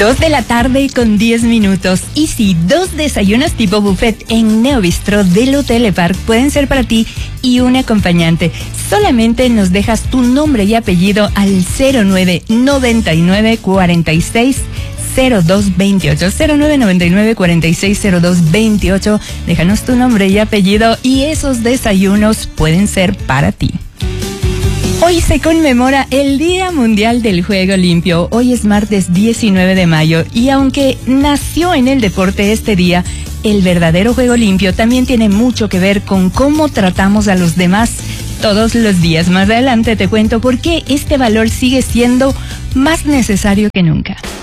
2:10 y sí, 2 desayunos tipo buffet en Neobistro del Hotel Le Parc pueden ser para ti y un acompañante. Solamente nos dejas tu nombre y apellido al 0999 46 0228 0999 46 0228. Déjanos tu nombre y apellido y esos desayunos pueden ser para ti. Hoy se conmemora el Día Mundial del Juego Limpio. Hoy es martes 19 de mayo y aunque nació en el deporte este día, el verdadero juego limpio también tiene mucho que ver con cómo tratamos a los demás todos los días. Más adelante te cuento por qué este valor sigue siendo más necesario que nunca.